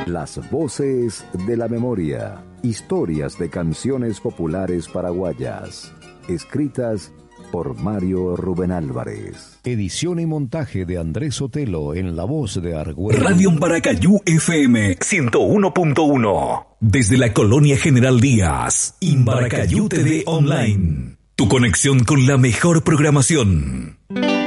Las voces de la memoria. Historias de canciones populares paraguayas. Escritas por Mario Rubén Álvarez. Edición y montaje de Andrés Sotelo en la voz de Argüello. Radio Paracayú FM 101.1. Desde la Colonia General Díaz. Imbaracayú TV Online. Tu conexión con la mejor programación.